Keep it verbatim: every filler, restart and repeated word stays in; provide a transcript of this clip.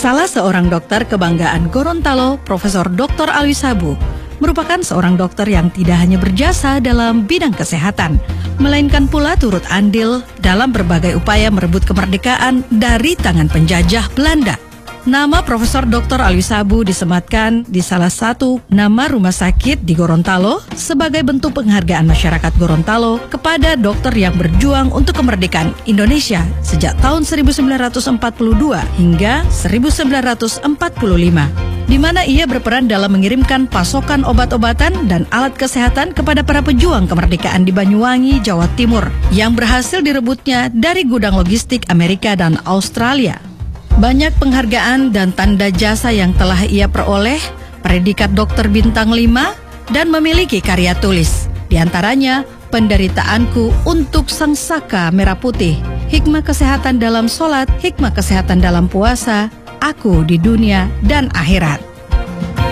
Salah seorang dokter kebanggaan Gorontalo, Profesor Doktor Alwi Sabu, merupakan seorang dokter yang tidak hanya berjasa dalam bidang kesehatan, melainkan pula turut andil dalam berbagai upaya merebut kemerdekaan dari tangan penjajah Belanda. Nama Profesor Doktor Alwi Sabu disematkan di salah satu nama rumah sakit di Gorontalo sebagai bentuk penghargaan masyarakat Gorontalo kepada dokter yang berjuang untuk kemerdekaan Indonesia sejak tahun seribu sembilan ratus empat puluh dua hingga seribu sembilan ratus empat puluh lima, di mana ia berperan dalam mengirimkan pasokan obat-obatan dan alat kesehatan kepada para pejuang kemerdekaan di Banyuwangi, Jawa Timur, yang berhasil direbutnya dari gudang logistik Amerika dan Australia. Banyak penghargaan dan tanda jasa yang telah ia peroleh, predikat dokter bintang lima, dan memiliki karya tulis. Di antaranya, Penderitaanku untuk Sang Saka Merah Putih, Hikmah Kesehatan dalam Sholat, Hikmah Kesehatan dalam Puasa, Aku di Dunia dan Akhirat.